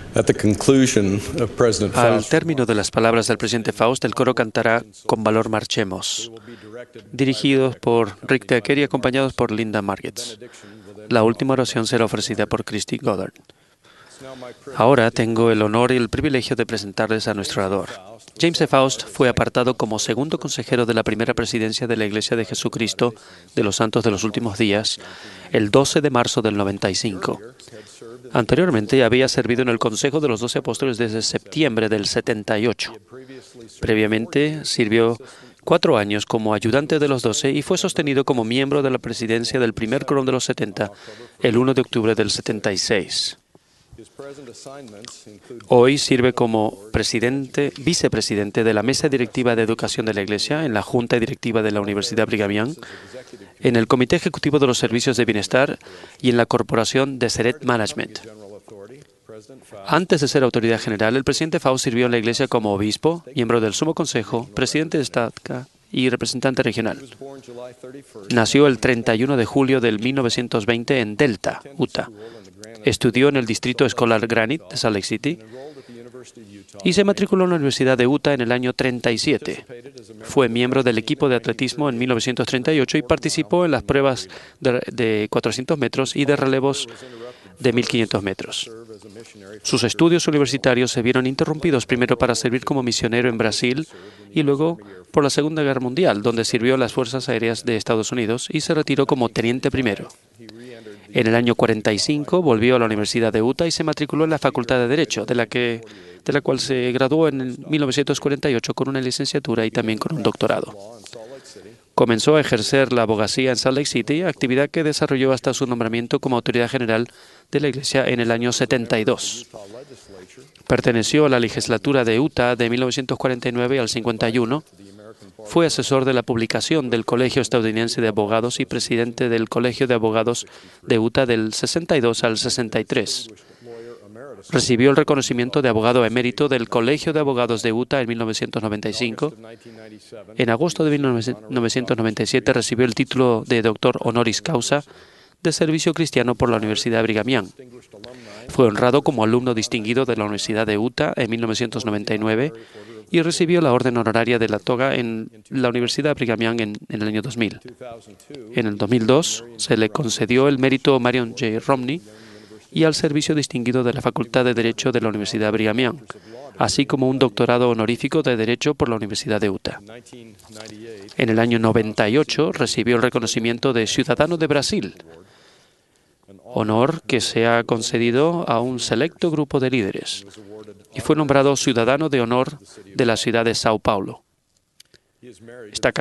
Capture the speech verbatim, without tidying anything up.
At the conclusion of President Al Faust's término de las palabras del presidente Faust, el coro cantará Con valor marchemos, dirigidos por Rick Decker y acompañados por Linda Margetts. La última oración será ofrecida por Christy Goddard. Ahora tengo el honor y el privilegio de presentarles a nuestro orador. James E. Faust fue apartado como segundo consejero de la primera presidencia de la Iglesia de Jesucristo de los Santos de los Últimos Días el doce de marzo del noventa y cinco. Anteriormente había servido en el Consejo de los Doce Apóstoles desde septiembre del setenta y ocho. Previamente sirvió cuatro años como ayudante de los Doce y fue sostenido como miembro de la presidencia del primer quórum de los setenta el primero de octubre del setenta y seis. Hoy sirve como presidente, vicepresidente de la Mesa Directiva de Educación de la Iglesia, en la Junta Directiva de la Universidad Brigham Young, en el Comité Ejecutivo de los Servicios de Bienestar y en la Corporación de Seret Management. Antes de ser autoridad general, el presidente Faust sirvió en la Iglesia como obispo, miembro del Sumo Consejo, presidente de Estaca y representante regional. Nació el treinta y uno de julio del mil novecientos veinte en Delta, Utah. Estudió en el Distrito Escolar Granite de Salt Lake City y se matriculó en la Universidad de Utah en el año treinta y siete. Fue miembro del equipo de atletismo en mil novecientos treinta y ocho y participó en las pruebas de, de cuatrocientos metros y de relevos de mil quinientos metros. Sus estudios universitarios se vieron interrumpidos primero para servir como misionero en Brasil y luego por la Segunda Guerra Mundial, donde sirvió en las Fuerzas Aéreas de Estados Unidos y se retiró como teniente primero. En el año cuarenta y cinco volvió a la Universidad de Utah y se matriculó en la Facultad de Derecho, de la, que, de la cual se graduó en mil novecientos cuarenta y ocho con una licenciatura y también con un doctorado. Comenzó a ejercer la abogacía en Salt Lake City, actividad que desarrolló hasta su nombramiento como autoridad general de la Iglesia en el año setenta y dos. Perteneció a la legislatura de Utah de mil novecientos cuarenta y nueve al cincuenta y uno. Fue asesor de la publicación del Colegio Estadounidense de Abogados y presidente del Colegio de Abogados de Utah del sesenta y dos al sesenta y tres. Recibió el reconocimiento de abogado emérito del Colegio de Abogados de Utah en mil novecientos noventa y cinco. En agosto de mil novecientos noventa y siete recibió el título de doctor honoris causa de Servicio Cristiano por la Universidad Brigham Young. Fue honrado como alumno distinguido de la Universidad de Utah en mil novecientos noventa y nueve y recibió la orden honoraria de la toga en la Universidad Brigham Young en, en el año dos mil. En el dos mil dos se le concedió el mérito Marion J. Romney y al servicio distinguido de la Facultad de Derecho de la Universidad Brigham Young, así como un doctorado honorífico de Derecho por la Universidad de Utah. En el año noventa y ocho recibió el reconocimiento de Ciudadano de Brasil, honor que se ha concedido a un selecto grupo de líderes, y fue nombrado Ciudadano de Honor de la ciudad de Sao Paulo. Está